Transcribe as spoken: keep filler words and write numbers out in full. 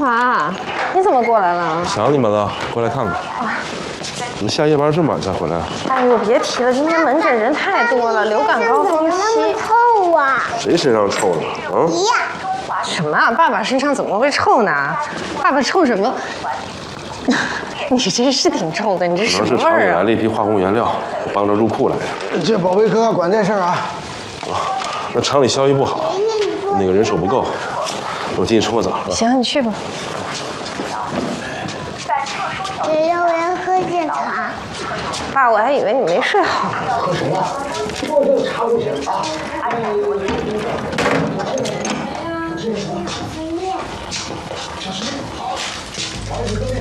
华，你怎么过来了？ 想你们了，过来看看。怎么下夜班这么晚才回来？ 哎呦，别提了，今天门诊人太多了，流感高峰期。 臭啊！ 谁身上臭呢？啊？ 你呀！ 什么啊？爸爸身上怎么会臭呢？爸爸臭什么？你这是挺臭的，你这什么可能是厂里味儿啊？ 来了一批化工原料，帮着入库来的。 这保卫科管这事儿啊。 啊，那厂里消息不好，那个人手不够，我进去冲个澡。 行，你去吧。 也要不然喝点茶。 爸，我还以为你没睡好呢。 喝什么？我这茶不行啊。哎，